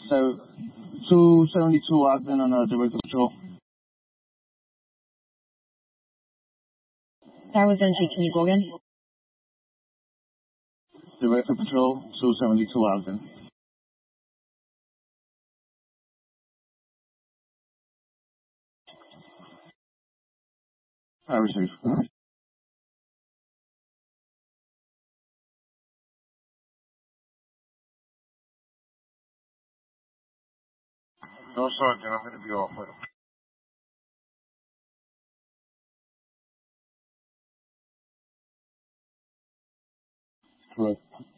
So 272 Ogden on Director Patrol. Tower was NG, can you go again? Director Patrol, 272 Ogden. I receive. No, Sergeant, I'm going to be off with him. Correct.